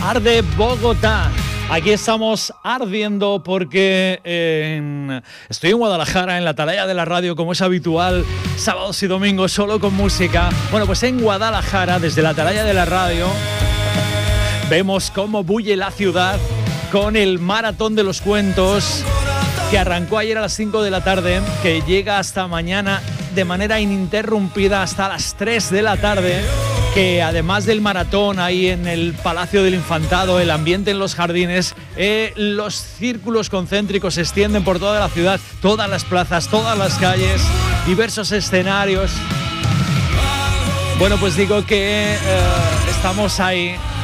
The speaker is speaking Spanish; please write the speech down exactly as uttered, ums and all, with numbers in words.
Arde Bogotá. Aquí estamos ardiendo porque eh, estoy en Guadalajara, en la atalaya de la radio, como es habitual, sábados y domingos solo con música. Bueno, pues en Guadalajara, desde la atalaya de la radio, vemos cómo bulle la ciudad con el Maratón de los Cuentos, que arrancó ayer a las cinco de la tarde, que llega hasta mañana de manera ininterrumpida hasta las tres de la tarde, que además del maratón ahí en el Palacio del Infantado, el ambiente en los jardines, eh, los círculos concéntricos se extienden por toda la ciudad, todas las plazas, todas las calles, diversos escenarios. Bueno, pues digo que eh, estamos ahí